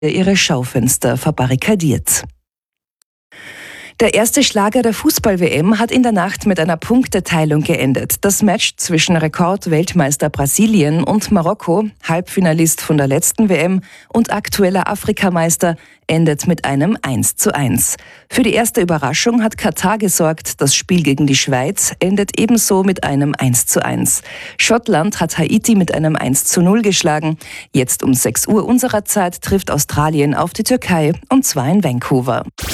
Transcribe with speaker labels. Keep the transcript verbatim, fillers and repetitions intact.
Speaker 1: ihre Schaufenster verbarrikadiert. Der erste Schlager der Fußball-W M hat in der Nacht mit einer Punkteteilung geendet. Das Match zwischen Rekord-Weltmeister Brasilien und Marokko, Halbfinalist von der letzten W M und aktueller Afrikameister, endet mit einem eins zu eins. Für die erste Überraschung hat Katar gesorgt. Das Spiel gegen die Schweiz endet ebenso mit einem eins zu eins. Schottland hat Haiti mit einem eins zu null geschlagen. Jetzt um sechs Uhr unserer Zeit trifft Australien auf die Türkei, und zwar in Vancouver.